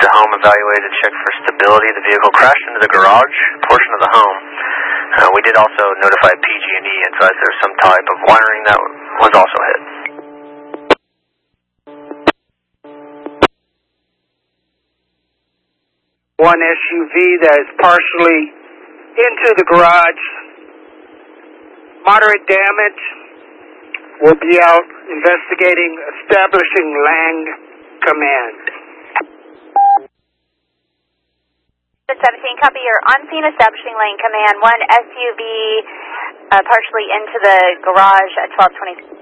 the home evaluated to check for stability. The vehicle crashed into the garage portion of the home. We did also notify PG&E and advise there was some type of wiring that was also hit. One SUV that is partially into the garage. Moderate damage. We'll be out investigating, establishing Lang Command. 17, copy. You're on scene, establishing Lang Command. One SUV partially into the garage at 1220.